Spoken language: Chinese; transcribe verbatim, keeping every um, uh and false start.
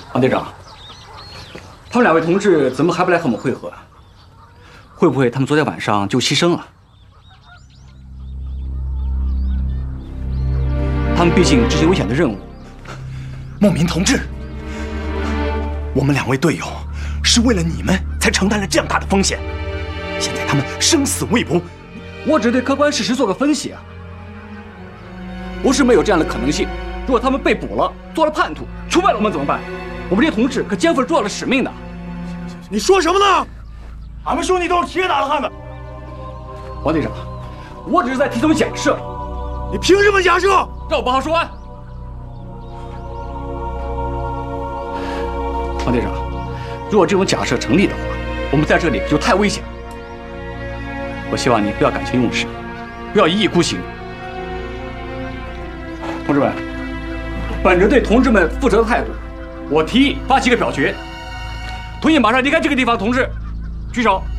王队长，他们两位同志怎么还不来和我们会合？会不会他们昨天晚上就牺牲了？他们毕竟执行危险的任务。 孟明同志，我们两位队友是为了你们才承担了这样大的风险，现在他们生死未卜。 我只对客观事实做个分析啊。不是没有这样的可能性。如果他们被捕了，做了叛徒，出卖了我们怎么办？我们这些同志可肩负着重要的使命的。 你说什么呢？俺们兄弟都是铁打的汉子。 王队长，我只是在替他们假设。 你凭什么假设？ 让我把话说完。王队长，如果这种假设成立的话，我们在这里就太危险了。我希望你不要感情用事，不要一意孤行。同志们，本着对同志们负责的态度，我提议发起个表决，同意马上离开这个地方，同志举手。